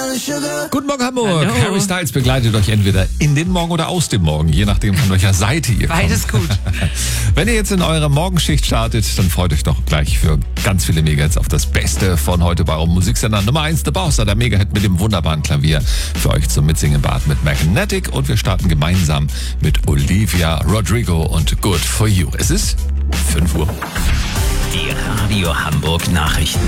Guten Morgen, Hamburg. Hallo. Harry Styles begleitet euch entweder in den Morgen oder aus dem Morgen, je nachdem von welcher Seite ihr kommt. Beides gut. Wenn ihr jetzt in eurer Morgenschicht startet, dann freut euch doch gleich für ganz viele Megahits auf das Beste von heute bei eurem Musiksender. Nummer 1, The Bowser, der Megahit mit dem wunderbaren Klavier für euch zum Mitsingen im Bad mit Magnetic. Und wir starten gemeinsam mit Olivia Rodrigo und Good For You. Es ist 5 Uhr. Die Radio Hamburg Nachrichten.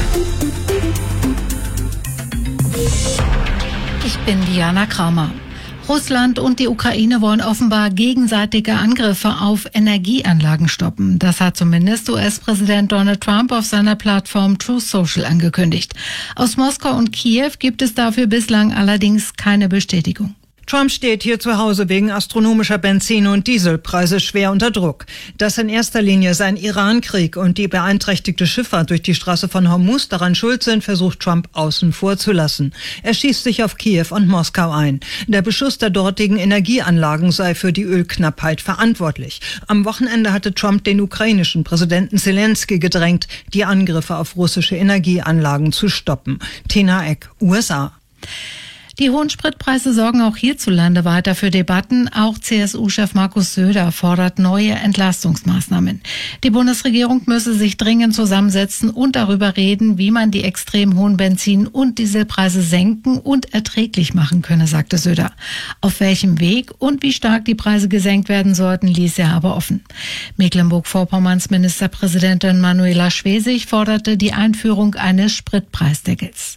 Ich bin Diana Kramer. Russland und die Ukraine wollen offenbar gegenseitige Angriffe auf Energieanlagen stoppen. Das hat zumindest US-Präsident Donald Trump auf seiner Plattform Truth Social angekündigt. Aus Moskau und Kiew gibt es dafür bislang allerdings keine Bestätigung. Trump steht hier zu Hause wegen astronomischer Benzin- und Dieselpreise schwer unter Druck. Dass in erster Linie sein Iran-Krieg und die beeinträchtigte Schifffahrt durch die Straße von Hormuz daran schuld sind, versucht Trump außen vor zu lassen. Er schießt sich auf Kiew und Moskau ein. Der Beschuss der dortigen Energieanlagen sei für die Ölknappheit verantwortlich. Am Wochenende hatte Trump den ukrainischen Präsidenten Zelensky gedrängt, die Angriffe auf russische Energieanlagen zu stoppen. Tina Eck, USA. Die hohen Spritpreise sorgen auch hierzulande weiter für Debatten. Auch CSU-Chef Markus Söder fordert neue Entlastungsmaßnahmen. Die Bundesregierung müsse sich dringend zusammensetzen und darüber reden, wie man die extrem hohen Benzin- und Dieselpreise senken und erträglich machen könne, sagte Söder. Auf welchem Weg und wie stark die Preise gesenkt werden sollten, ließ er aber offen. Mecklenburg-Vorpommerns Ministerpräsidentin Manuela Schwesig forderte die Einführung eines Spritpreisdeckels.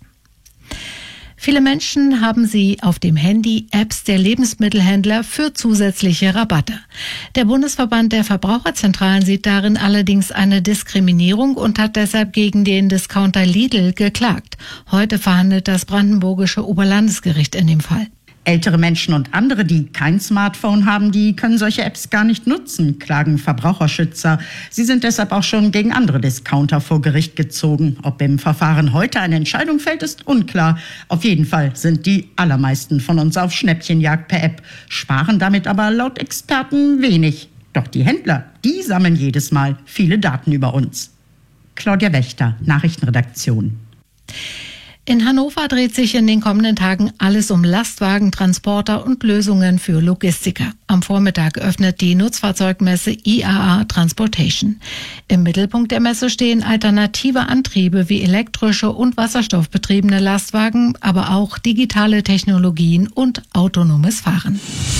Viele Menschen haben sie auf dem Handy Apps der Lebensmittelhändler für zusätzliche Rabatte. Der Bundesverband der Verbraucherzentralen sieht darin allerdings eine Diskriminierung und hat deshalb gegen den Discounter Lidl geklagt. Heute verhandelt das brandenburgische Oberlandesgericht in dem Fall. Ältere Menschen und andere, die kein Smartphone haben, die können solche Apps gar nicht nutzen, klagen Verbraucherschützer. Sie sind deshalb auch schon gegen andere Discounter vor Gericht gezogen. Ob im Verfahren heute eine Entscheidung fällt, ist unklar. Auf jeden Fall sind die allermeisten von uns auf Schnäppchenjagd per App, sparen damit aber laut Experten wenig. Doch die Händler, die sammeln jedes Mal viele Daten über uns. Claudia Wächter, Nachrichtenredaktion. In Hannover dreht sich in den kommenden Tagen alles um Lastwagen, Transporter und Lösungen für Logistiker. Am Vormittag öffnet die Nutzfahrzeugmesse IAA Transportation. Im Mittelpunkt der Messe stehen alternative Antriebe wie elektrische und wasserstoffbetriebene Lastwagen, aber auch digitale Technologien und autonomes Fahren.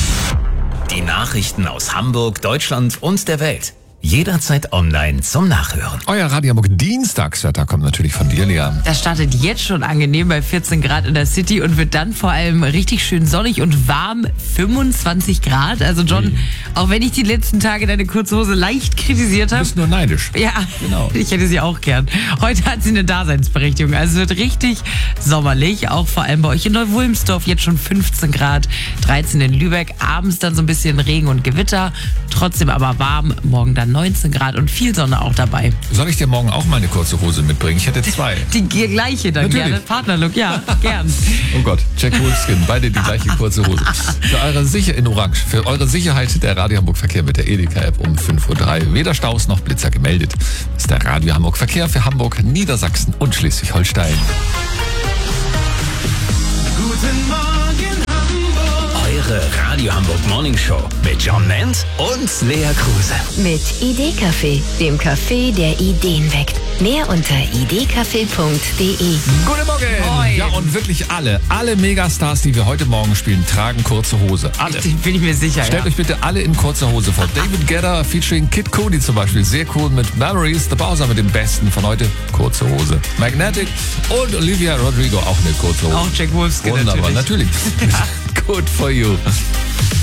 Die Nachrichten aus Hamburg, Deutschland und der Welt. Jederzeit online zum Nachhören. Euer Radio Hamburg Dienstagswetter kommt natürlich von dir, Lea. Das startet jetzt schon angenehm bei 14 Grad in der City und wird dann vor allem richtig schön sonnig und warm, 25 Grad. Also John, auch wenn ich die letzten Tage deine kurze Hose leicht kritisiert Du habe. bist nur neidisch. Ja, Genau. Ich hätte sie auch gern. Heute hat sie eine Daseinsberechtigung. Also es wird richtig sommerlich, auch vor allem bei euch in Neu-Wulmsdorf. Jetzt schon 15 Grad, 13 in Lübeck. Abends dann so ein bisschen Regen und Gewitter. Trotzdem aber warm. Morgen dann 19 Grad und viel Sonne auch dabei. Soll ich dir morgen auch mal eine kurze Hose mitbringen? Ich hätte 2. Die gleiche dann Natürlich. gerne. Partnerlook, ja, gern. Oh Gott, Jack Wolfskin, beide die gleiche kurze Hose. In Orange. Für eure Sicherheit der Radio Hamburg Verkehr mit der Edeka-App um 5:03 Uhr. Weder Staus noch Blitzer gemeldet. Das ist der Radio Hamburg Verkehr für Hamburg, Niedersachsen und Schleswig-Holstein. Guten Morgen, Hamburg. Eure Radio Hamburg Morning Show mit John Ment und Lea Kruse. Mit Idee-Café, dem Café, der Ideen weckt. Mehr unter idecafé.de. Guten Morgen! Moin. Ja, und wirklich alle Megastars, die wir heute Morgen spielen, tragen kurze Hose. Alle. Bin ich mir sicher, Stellt ja. euch bitte alle in kurzer Hose vor. David Guetta featuring Kid Cudi zum Beispiel. Sehr cool mit Memories. The Bowser mit dem Besten von heute. Kurze Hose. Magnetic und Olivia Rodrigo auch eine kurze Hose. Auch Jack Wolfskin Wunderbar, natürlich. natürlich. Good for you.